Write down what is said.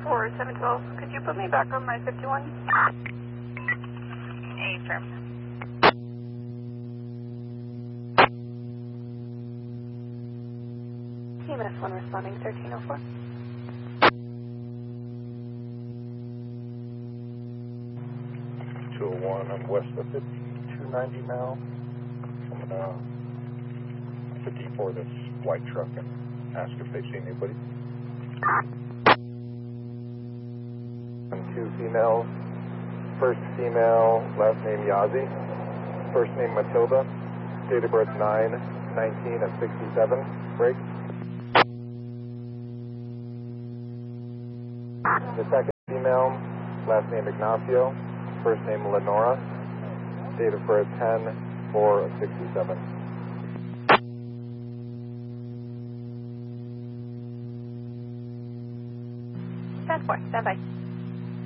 4712. Could you put me back on my 51? Affirm. EMS 1 responding 1304. 201, I'm west of 5290 now. I'm going to D4 this white truck and ask if they see anybody. Two females. First female, last name Yazi. First name Matilda. Date of birth 9/19 at 67. Break. The second female, last name Ignacio. First name Lenora. Date of birth 10/4 of 67. Stand by.